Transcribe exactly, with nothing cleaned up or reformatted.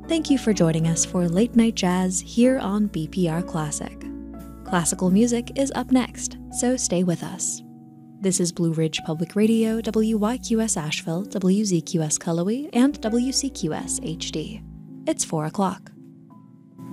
Thank you for joining us for Late Night Jazz here on B P R Classic. Classical music is up next, so stay with us. This is Blue Ridge Public Radio, W Y Q S Asheville, W Z Q S Cullowhee, and W C Q S H D. It's four o'clock.